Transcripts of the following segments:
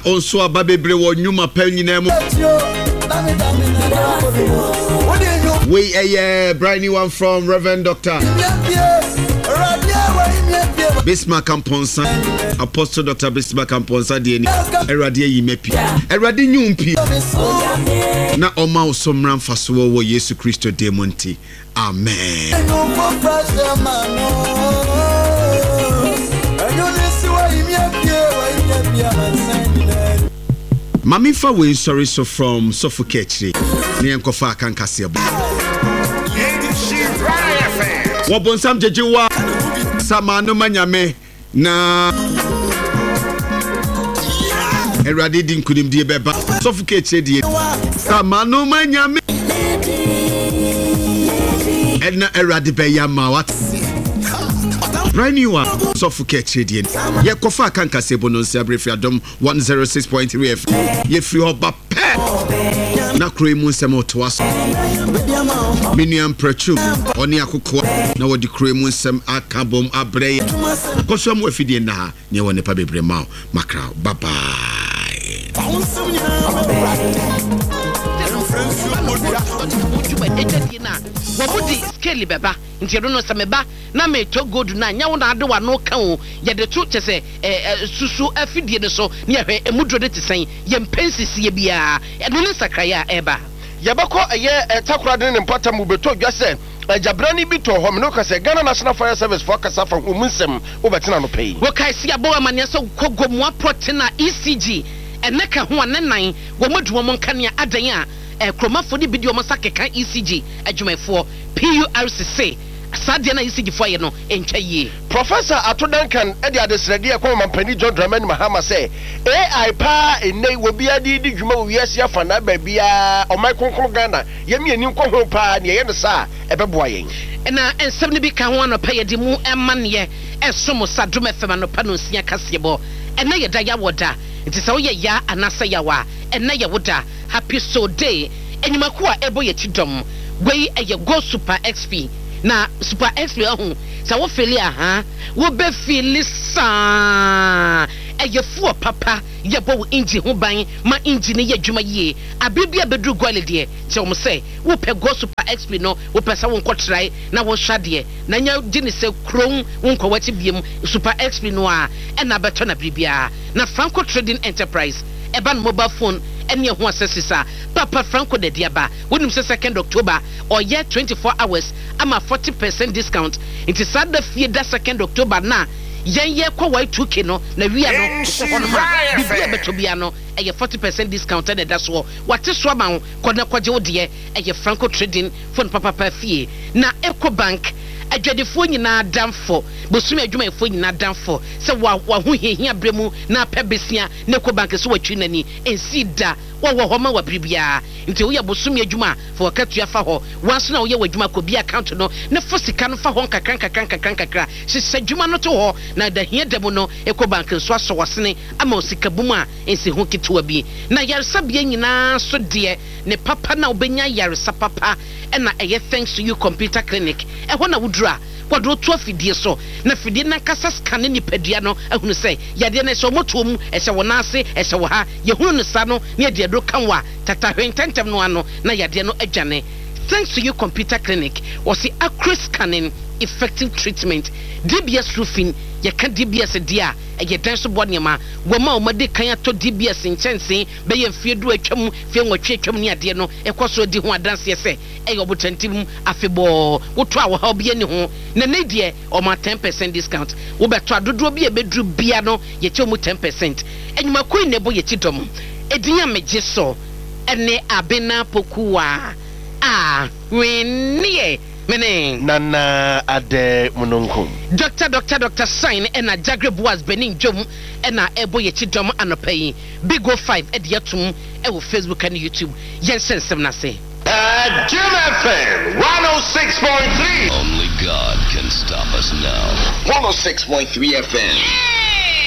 onso ababebre wo nyuma pa nyina mu. We a brand new one from Reverend Dr. Bismarck Amponsa, Apostle Dr. Bismarck Amponsa Dieni, Erade Yimepi, Erade Nyumpi, na Oma Osomran Fasuo wo Yesu Christo Demonti. Amen. Mami fa we sorry so from Suffocating. Ni enkofa kan kase bo. Wo bonsam jejewa samano manyame na Erade din kunim die beba Suffocating die samano manyame Edna Erade beya ma what brand new one Suffocating die ye kofa kan kase bo no Sabrefia Adom 106.3 FM ye free oba pe na kremu nsem otoaso Miniam Prachum oni akoko na wodi kremu nsem akabom abreye koso mo afidie na ne woni pa bebre ma makra bye bye. Wobudi scale beba nti no sameba na me to gold na nya wo na ade wa no ka o ye de to chese susu afidie no so ne hwe emudro de tesen ye mpensisi bia e no sakraya eba yabako eye takura de ne mpata mu beto dwase Jabrani bi to hom no kase Ghana National Fire Service for kasa fa humusem wo betina no pay wo kai sia bo amane so kogomwa protein ECG eneka ho anenan wo moduo mo nkane adan a kromafo di bidio mo sakeka ECG adwumafo PURCC sadia na ECG fo ye no entwa yie Professor Atodankan edi adesrede e kwa mampani John Dramani Mahama say AI pa enei wo bia di dwuma wiase afa na ba bia o mai konkon Ghana ye mi ani nko ho pa ne ye no sa ebeboa yen na ensem ne bi ka ho no pa ye di mu emane esomo sadrum fema no pa no sia kasebo ena ye da ya woda nti sa wo ye ya anasa ya wa ena ye woda happy so day enyumako a ebo ye tidom gwei eye go super XP na super XP ahun sa wo feli aha wo be feli sa eye fu papa ye bo engine ho ban ma engine ye dwuma yie abibia bedru gwale de che wo say wo pe go super XP no wo pesa wo nkotrai na wo hwade na nya gini se krom wo nkwachi biem super XP no a na beto na bibia na Franco Trading Enterprise eban mobile phone ene ho asesisa papa Franco de diaba wonim se 2nd October or year 24 hours ama 40% discount into sada fie da 2nd October na yen ye kwa Y2K no na wi ano so hono ma bibia betobia no eye 40% discount na da so wate so ama ho kona kwaje wo de eye Franco Trading phone papa fie na Eco Bank adwadefo nyina damfo bosumi adwumayefo nyina damfo se wa ho hehia bremu na pebesia na Eco Bank so watwi nani ensida wo ho ma wa bribia nti wo ya bosumi adwuma fo wakatua fa ho wanso na wo ya wadwuma ko bi account no na fo sika no fa ho kakran sisa adwuma no to ho na da hia demo no Eco Bank so aso wasene ama osika bum a ensi ho kitwa bi na yaresa bia nyina so de ne papa na obenya yaresa papa na eye thanks to you computer clinic e ho na wudura kwado to afidie so na fidie na kasa scan ni padua no ahunu sei yade na so motom e se wona ase e se wo ha ye hunu no sa no ne de do kanwa tata hwententem no ano na yade no adwane thanks to you computer clinic was the accurate scanning effective treatment DBS roofing ye kan DBS dia e dan so bonema wo ma o made kan ato DBS nchense be ye fiedu atwam fie nwotwe atwam ni ade no e koso di ho adanse se e obotantim afebo wo to a wo ha obi ani ho na ne de o ma 10% discount wo beto adodo bi e bedru bia no ye che mu 10% enyuma koi ne bo ye chidom edinya meje so ene abena pokuwa wenie mene nana ade munonkum Dr. Sign ena Jagre Boaz Benin Jom ena ebo ye chidom anopai Big O 5 ediatum e wo Facebook and YouTube yensensem na se Jim FM 106.3 Only God can stop us now 106.3 FM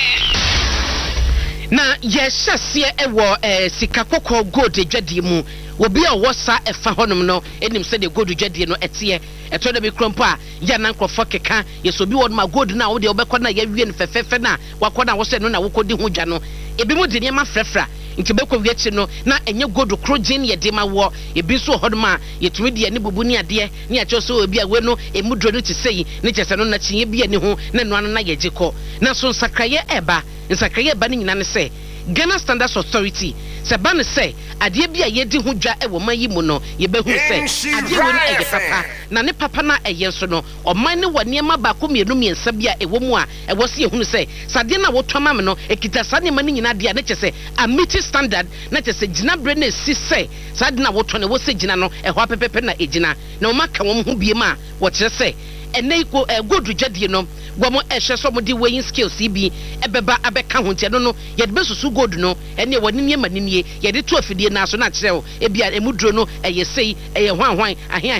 na ye hyase e wo sika kokko gold edwadi mu obi a wosa efa honom no enim se de gold dwadie no etie eto de be krompo a ya na nkrofo keka yesobi won ma gold na wo de obekọ na ya wie no fefefe na wakọ na wo se no na wokodi ho dwa no ebi mu de niam frɛfra nti bekọ wiachi no na enye gold krogin ye de ma wo ebi so hodom a yetumi de ne bubu ni ade ne ya cho so obi a we no emudro no tisei ne chese no na chinye bi ani ho na no ano na ye gikọ na so nsakraye eba ni nyina ne se Ghana Standards Authority se ban se ade bi a yedi ho dwa e wo man yi mu no ye behu se ade wo no eye papa na ne papa na eye so no oman ne wone ma ba ko mienu miensa bi a e wo mu a e wo se ehunu se sade na wo toma me no ekita sane ma ne nyina de a ne chese a meet standard na chese gina bre na si se sade na wo to ne wo se gina no e ho apepepe na egina na o maka wo ho bie ma wo kire se ene iko godu dwadie no gomo ehwe so mo di weighing scales bi ebeba abeka ho ntia no ye de besusu gold no ene woni niema ninie ye de to afidie na so na kire ebia emudro no eye sei eye hwan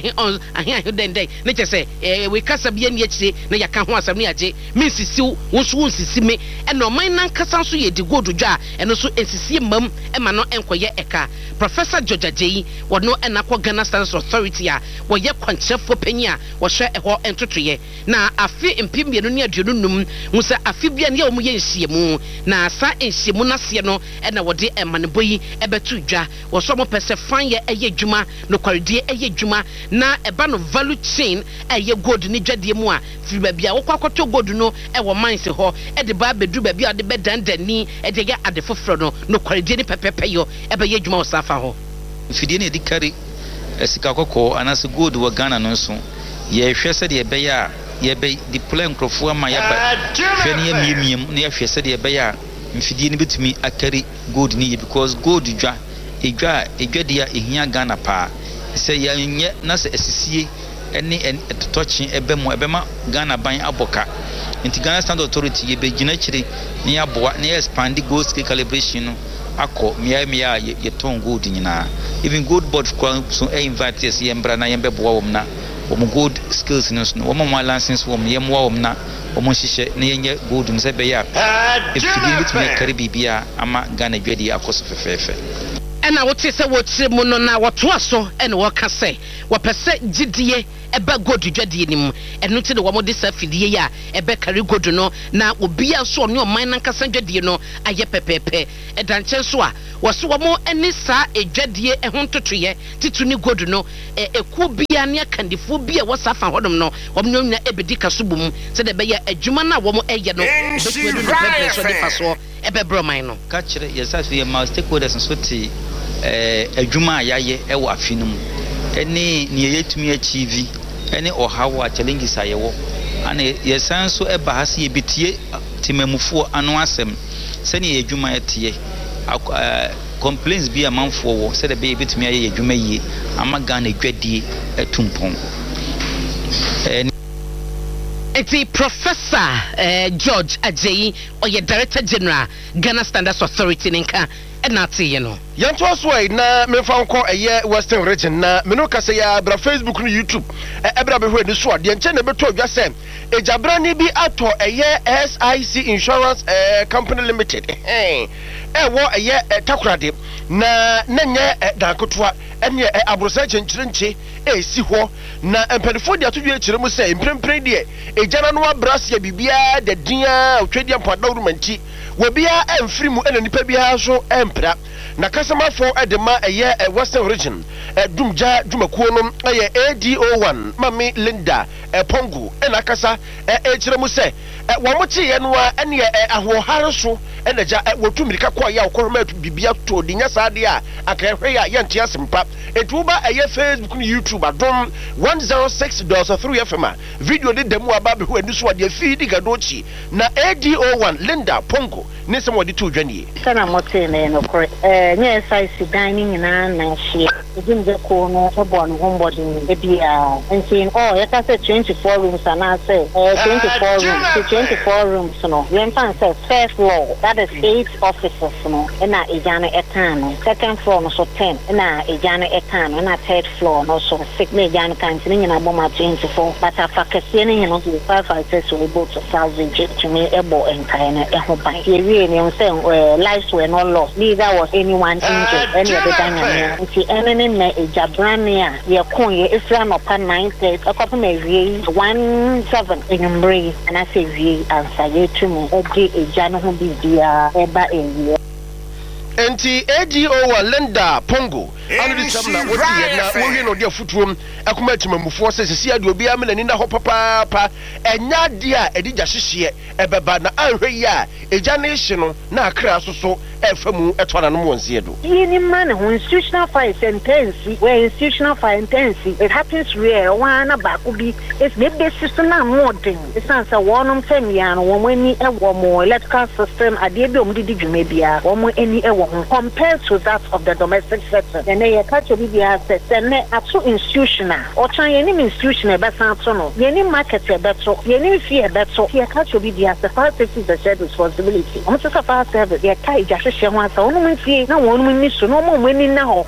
ahe dende ne chese we kasa bia ne akire na yaka ho asam ne age minsisi wo so nsisi me ene o man nan kasa so ye di gold dwa ene so ensisi mam ema no enkoye eka Professor George Ajeyi wono enakọ Ghana Standards Authority a wo ye kwanchefo panyi a wo hwe eho entotoye na afi mpimbie no ne aduonu num musa afi bia ne omu ye nhyiemu na sa nhyiemu na se no na wode emanebo yi ebetu dwa wo so mo pese fan ye eye dwuma no kwaredie eye dwuma na eba no value chain eye gold ni dwadie mu a firi ba bia wo kwakoto gold no e wo mines ho e de ba bedu ba bia de bedandani e de ya ade foforo no kwaredie ni pepepe yo ebe ye dwuma wo safa ho fidie ne dikari esika kokko anase gold wo Ghana no so ye hwe se de be ya ye be deploy nkrofo ama ya ba hwe ne yemiemiem ne ye hwe se de be ya mfidie ne betumi akari gold ni because gold dwa dia ehia Ghana pa se ya nye na se asisie ene totochi ebemu ebema Ghana ban aboka nti Ghana Standard Authority ye be gina kire ne aboa ne expand gold scale calibration no akọ mia ye ton gold nyina even gold board so invite yes ye mbra na ye mbeboa wom na wom gold skills no so wom mo license wom ye mo wom na wom hihye na ye gold no se be ya if you bit me carry bibia ama Ghana dwadi akoso fefefe ena wote se wote mu no na woto aso ena wo ka se wo pese gidie eba gold dwadie nim eno te de wo mo de sa fidie ya ebe kare gold no na obi aso ne oman nan kasa dwadie no aye pepepe edanche so a wo so wo mo eni sa edwadie ehon totoye titu ni gold no eku bia ne akandifo bia wo safa hodom no wo mo nyina ebedi kasobum se de be ya adwuma na wo mo eye no betu edu no pepe so de faso ebe broman no ka kire yesa so ye ma stakeholders so ti adwuma ayaye e wo afinum ene ne yetumi achieve ene ohawa challenges ayewo ana yesan so eba hase ye bitie timamufo anu asem se ne adwuma etie complaints bi amanfo wo se de be bitumi aye adwuma yie ama Ghana dwadie etumpon Eti Professor George Ajeyi oye Director General Ghana Standards Authority ninka enati ye no yanto so na memfa nko eye Western region na meno kase ya bra Facebook no YouTube ebra be hwe ni so ade nche na beto adwa se ejabra ni bi ato eye SIC Insurance Company Limited wo eye takurade na nenye dakotoa ene abrosa chenchirenche esi ho na empanifo dia to dwe kire mu se mprempren die ejana no abrase ya bibia de dia otwedi ampadawru manchi wobia emfiri mu ena nipa bia so empra na kasamafo edema eye Western region dumja dumakuo no eye ADO1 mami Linda Pongo ena kasa kire mu se wo mochi ye no ene ahohare so ena ja wotumirika kwa ya okoroma bibia to dinya saade a akrehwe ya yente asempa etuba eye Facebook ni YouTube adom 106.3 FM video de demu aba be ho ani so ade feed gadochi na ADO1 Linda Pongo ne se wodi to dwane kana mote ne no kore nye size dining na na hie edimje ko no ebo no hombody e bia ensin yaka say 24 rooms and say 24 rooms no when fan say first floor that is 8 offices no na ejana etano second floor no so 10 na ejana etano na third floor no so 6 na ejana kanti ni na boma 24 but afakase ni no 5 so able to salvage to me ebo enkai na eho ban ye ni on say lives were not lost neither was anyone injured any of the dynamic see any me a Jabrania, your coin, if you're not 9:30, a couple of 1-7 in Bray, and I say, and say to me, a Jano who be dear, Eba in Enti ADO wa Linda Pongo anu di samna wodi na wohwe no de futuom akoma timamufo se sisi ade obi amela ni na ho papa enya de a edija hyehye ebeba na anhwe yi a eja ne hye no na akra soso efamu etona no wonse do yini man who institutional fire sentence where institutional fire sentence it happens rare one ba ko bi is the basis na modern it's answer one family and one any e wo mo electrical system ade bi omdi dwuma bia wo mo any e wo compared to that of the domestic sector. And they catch a BBS and actual institutional or try any institutional better no. Any market better, any fear better, here catch a BBS the fire safety is a shared responsibility. I'm just a fire service, they tie just share one so no one see no one miss no more winning now.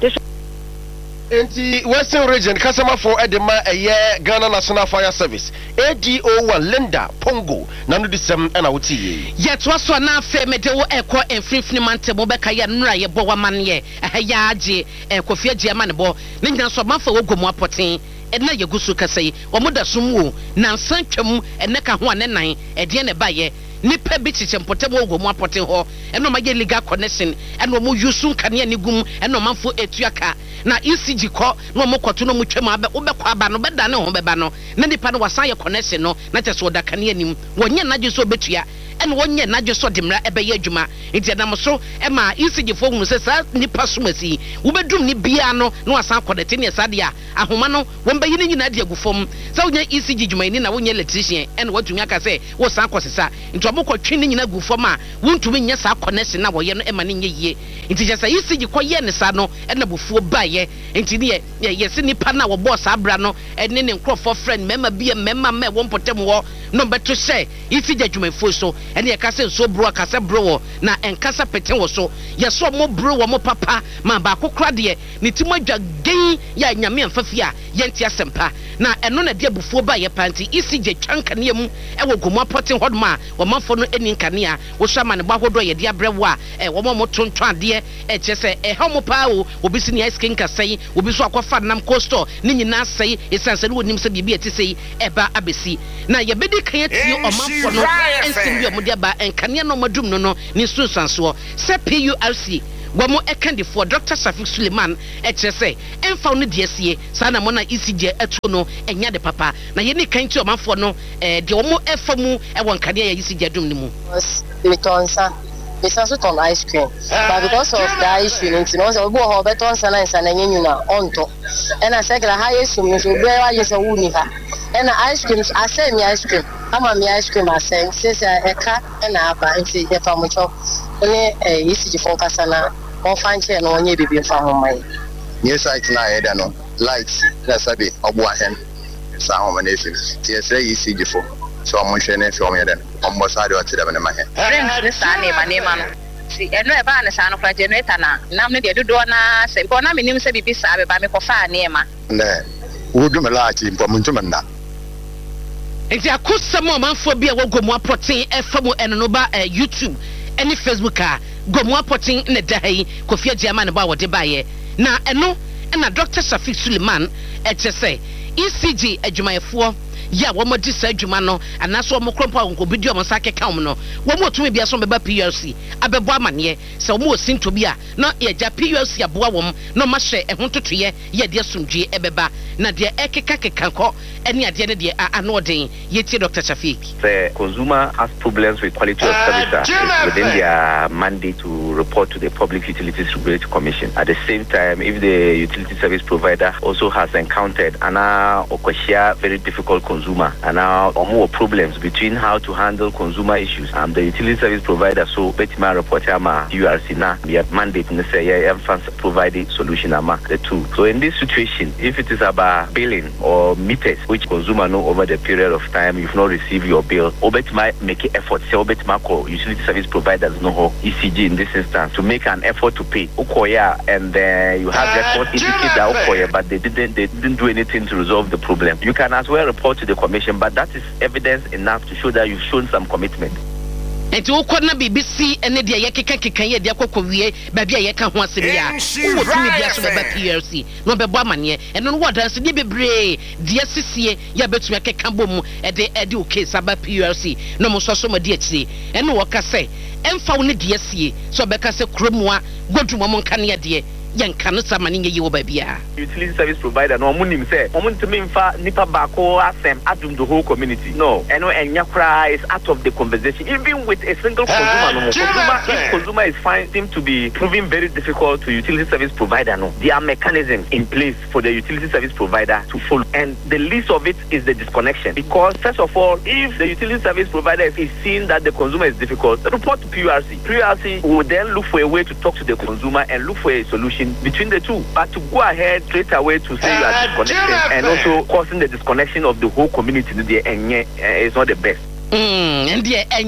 Enti Western Region customer for Edema a year Ghana National Fire Service ADO1 Linda Pongo nanu disem na wuti yet was so na fe me de wo ekọ enfrinfrimante bo beka ya nra ye bo waman ye ya age Kofi Agyama ne bo ne nyina so manfa wo gomu apoten na ye gusu kasai wo moda sumwo na nsantwam ene ka ho anenan ede ne baye nipa bi chichempotem wo gomu apoten ho eno ma ye legal connection eno mo yusu kane ani gum eno manfo etuaka na ECG ko no mo kwato no mo twam abe obekọ aba no beda ne ho beba no na nipa no wasan ye connection no na cheso odaka ne anim wonye naje so betua ene wonye naje so demra ebe ye adwuma nti na mo so e ma ECG fo hu se sa nipa so masi wo bedum ni bia no na wasan connect ne sa de a ahoma no won bayi ne nyina de agufom sa wonye ECG dwuma ni na wonye electrician ene watumi aka se wo san kosesa nti omo kwatwe ne nyina agufom a wontumi nya sa connection na wo ye no e ma ne nye yie nti je sa ECG ko ye ne sa no ene bufuo ba ye enti ne ye se nipa na wo boss abra no ene ne nkrofo friend mema bia mema me won potem wo no beto say ECG adwumafo so ene ye ka se so bro aka se bro na enkasa peten wo so ye so mo bro wo mo papa ma ba kokra de ne ti madwa gen ya nyame amfafi a ye ntia sempa na eno na de abufuo ba ye panti ECG twanka ne mu e wo gomu apoten hodma wo manfo no eni nkane a wo shama ne ba hodo ye de abrewo a wo mo tontwan de e chese e homo pa wo obisi ne ice king kasai obi so akwafa nam coaster ne nyina sai esanse ne wonim se bibia ti sei eba abesi na ye bedi kan atie omanfo no ensim bi omode ba enkane no madum no ni sunsanso se PURC Wamo ekandifo Dr. Shafik Suleiman HSA emfa no de asie sa na mo na ECG atu no enya de papa na ye ni kan ti omanfo no de omo efamu e won kade ya ECG adum ni mu it's also on ice cream, but because of the issue, you know, so we go beton salons and on top. And I said, the highest room is where you say, and ice cream, I say me ice cream. I'm a me ice cream, I say, since a cat and a bar and see if I'm with you. Only a easy focus and one fine chair, no one you be from my. Yes, I can know. Lights, that's a bit of what and sound when it's easy before. So I'm sure next year then almost I do it to them in my head. Friends, my name see, and no ban son of a generator now. Now, they do na say, Bona minim say be sabe by me for far near ma. Ne, would do a large in Pomuntumana. If you could some more for be a go more protein, FMO and Noba YouTube, any Facebook go more protein in the day, Kofi Agyama about what they buy. Now, and no, and a Dr. Shafik Suleiman, HSA, ECG Agyama ya wo mo di sa adwuma no anaso mo krompa won ko bidio mo sake kam no wo mo tumi bia so beba PLC abebo amane se wo mo sinto bia na ye ja PLC aboa wo no ma hye ehon totoye ye de asumdwe ebeba na de ekeka ko ene ade ne de anoden ye ti Dr. Shafik. The consumer has problems with quality of service within their mandate to report to the Public Utilities Regulatory Commission. At the same time, if the utility service provider also has encountered an okoshia very difficult consumer and now more problems between how to handle consumer issues and the utility service provider so betima report ama URC na their mandate ne say fans provide a solution ama the two. So in this situation, if it is about billing or meters which consumer know over the period of time you've not received your bill, obetima make an effort say obetima call utility service providers know how ECG in this instance to make an effort to pay Okoya and you have record indicate that Okoya but they didn't do anything to resolve the problem. You can as well report to the commission, but that is evidence enough to show that you've shown some commitment. enti wo kɔ na BBC ene de yɛkeka yɛ de akɔkɔwie baabi a yɛka ho asɛm ya wo tumi bia so bɛba PLC no bɛbɔ amane ɛno no wɔ danse de bebree de asisie ya betumi akeka bom ɛde o case aba PLC no mo so mo de akyire ɛno wɔ ka sɛ ɛmfa wo ne de asie so bɛka sɛ kromua goduma mo nka ne de yanka no samani nye yi wo babia utility service provider no omunim say omuntumi mfa nipa bako asem adum the whole community no eno enya kra is out of the conversation even with a single consumer is finding to be proving very difficult to utility service provider no there are mechanisms in place for the utility service provider to follow and the least of it is the disconnection because first of all if the utility service provider is seeing that the consumer is difficult report to PRC will then look for a way to talk to the consumer and look for a solution between the two, but to go ahead straight away to say you are disconnecting and also causing the disconnection of the whole community is not the best. And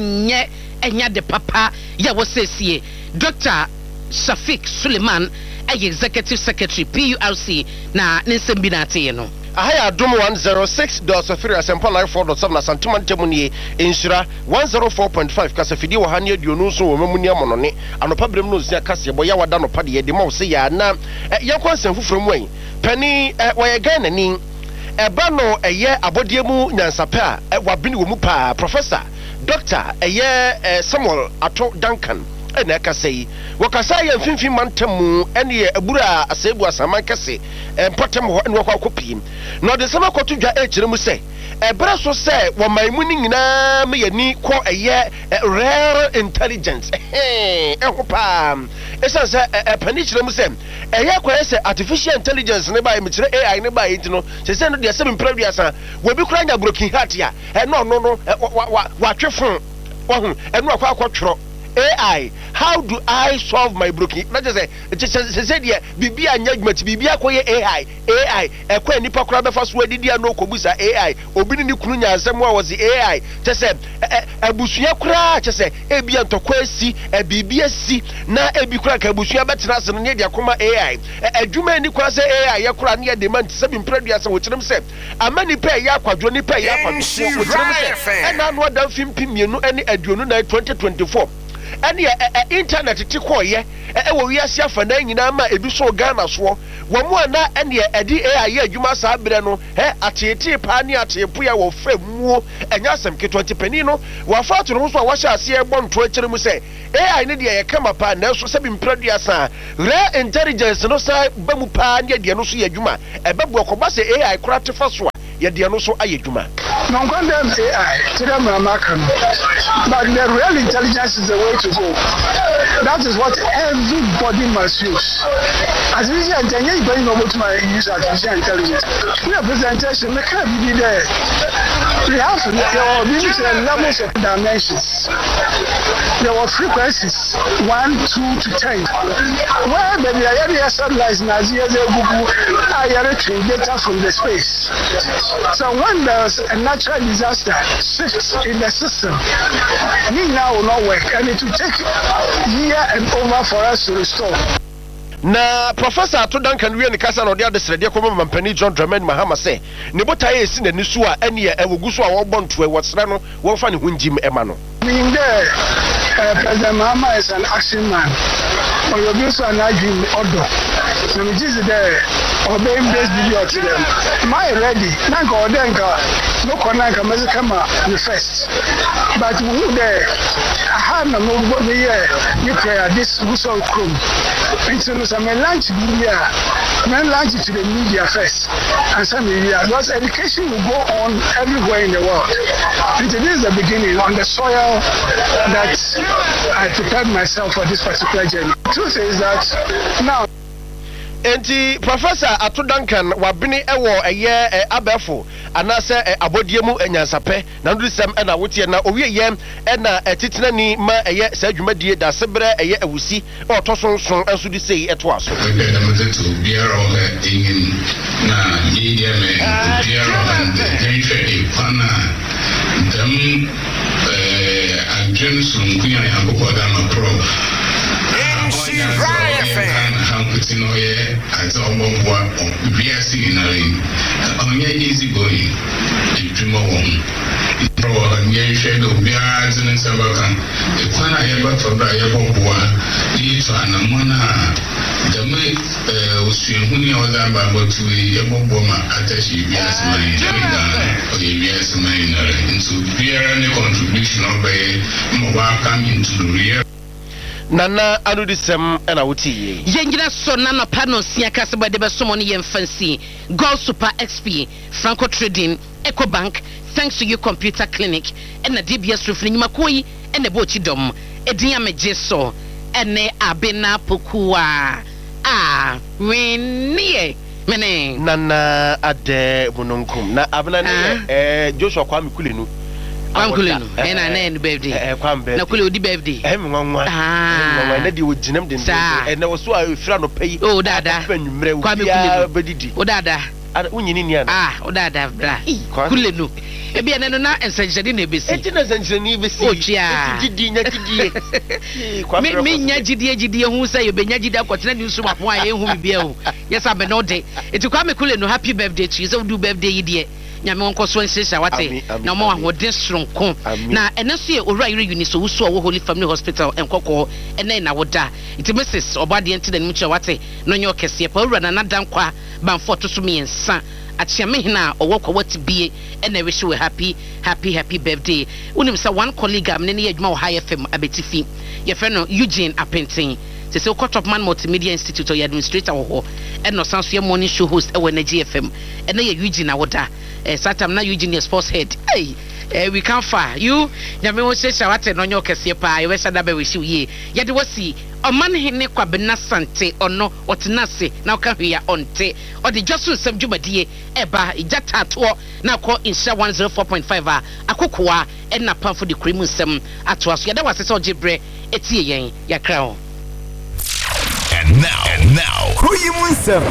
the papa ya was say Dr. Shafiq Suleiman, executive secretary PURC na Ninsembinate you know. Ahaya Dum 106.3 Asempa 94.7 na Santuma Ntemunie insura 104.5 kasafidi wa hanie duonu so wo mamunia monone anopa brem no nsia kase boya wada no pade ye de ma wo se ya na yankwa nsem fufuro mu an pani wo ye Ghana ni eba no eye abodie mu nyansape a wabini wo mu pa professor Dr. Samuel Ato Duncan ena kasei wakasa ya mfimfin mantamu ene abura asebu asaman kase empatem ho ene wakwa kopim no de sama kotu dwa ekire mu se ebra so se wo maimu ni nyina me yani ko rare intelligence eho pa esa se pani kire mu se kwa se artificial intelligence ne ba emikire AI ne ba yiti no se no de se mpraduasa wo bi kura nya broken heart ya no wa twefon wo eno akwa akotworo AI, how do I solve my broken? Not just say dear, Bibi and Yagmet, Bibi Akoye AI, a nipa crab first word did no Kobusa AI, Obini Kunya, somewhere was the AI. Just said, a Busia cra, just say, Ebian Tokwesi, a BBSC, na Ebicrack, a Busia Betras and Nadia Kuma AI, a Juma Nicolas AI, Yakura near demand 7 previous, which them said, a many pay Yakwa, Johnny Pay Yakwa, and now what does film Pim, any Aduna 2024. And internet tikoye wo wiase afana nyina ma ebi so Ghana so wo mo na ene edi AI adwuma sa bere no atete pa ne atepo ya wo famuo enya asem ke 20 pani no wo fa to no so wo hya ase egbo nto akire mu se AI ne de ye kama pa na so sebi mpraduasa rare intelligence no sa ba mu pa ne de no so ye adwuma ebebu okoba se AI kura tefa so ye de no so ayedwuma no condemn AI to them American but the real intelligence is the way to go. That is what everybody must use. As we say, you know what my use artificial intelligence. We have presentation, we can't be there. We have levels of dimensions. There were frequencies 1, 2 to 10. Where the area sunlight Nazia data from the space. So when there's a natural disaster shifts in the system, now will not work and it will take year and over for us to restore. Na Professor Ato Duncan we kasa no de adesrede ko mampani John Dramani Mahama say ne botaye esi na nisu a ene ewugu so a wo bonto e wosra no wo fa ne hunjim ema no. Meaning there President Mahama is an action man. Or you be so an dream order. So it is there obeying this video to them. My ready nanka odenka no konanka mazikama the first. But who there I no go here you prayer this so come. Into some lunch media, men lunch to the media first, and some media. Because education will go on everywhere in the world. It is the beginning on the soil that I prepared myself for this particular journey. The truth is that now. Enti Professor Ato Duncan wabini ewo eye abefo anase abodiemu enyansape na ndusem na wotie na owie ye na etitena ni ma eye sa dwumadie da sebre eye awusi otosonson enso di sei eto aso I don't know what we are seeing. Only easy going. you share the beards and Sabakan. The Pana ever for the Yaboa, these are Namana. The make was Huni or that Baba to Yaboboma attache Bias Mine, or Bias Mine, into beer and the contribution of a Moba coming to the rear. Nana Anudisem and Auti. Yengina so nano panos Siakas by the Besomoni and Fancy, Gold Super XP, Franco Trading, EcoBank, thanks to your computer clinic, and the DBS Rufling Makoi, and the Bochidom, Ediame Jeso, and ne Abena Pukua. Winnie, Mene Nana Ade Bununkum, Na Abana, Joshua Kwame Kulinu. Uncle, and I named birthday. Nakulu di birthday. Lady with Jim and there was so I found a pay. Oh, Dada, Kwame, oh, Dada, Union, Dada, Kulinu. Ebi anano na ensanjani na ebesi. Enti na ensanjani ebesi. Otia. Me nya gidie hu say you be nya gidie akotena ni nso mapo aye hu bibia hu. Yes I be no dey. Enti kwa me kule no happy birthday to you. So do birthday yi de. Nyame wonko so nsesa wate. Na mo ahode soronko. Na ene so ye owura yiri uni so wuso wo Holy Family Hospital enkoko ene na woda. Enti Mrs. Obade enti na mu che wate. No nye okese pa owura na nadan kwa banfo to so me ensa. Achiamehina or walk what to be and I wish you a happy birthday. Unim sa one colleague am nene adwuma high FM abetifi. Your friend Eugene Apentin. Say so Court of Man Multimedia Institute or administrator ho and no sans your morning show host our GFM and then Eugene awoda. Satam na Eugene sports head. Hey, we can't fire you. Nyame wo se shawate no nyo kese pa. You wish that be wish you ye. Ye de wasi Oman hene kwa benasante ono otenase na oka hwea onte odi josu nsem dwumadie eba ijata to na ko insha 104.5 akokoa na pamfo de kremu nsem ato aso ya da wase se ojebre etie yen ya kra. And now who you nsem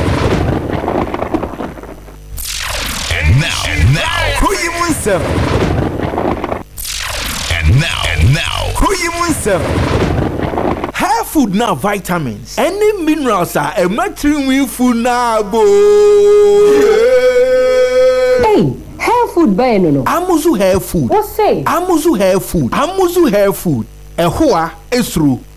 and now who you nsem and now who you nsem. Hair food now vitamins. Any minerals are a matching food now, bo. Hey, hair food by no. Amuzu hair food. What say? Amuzu hair food. Amuzu hair food. Ehua esru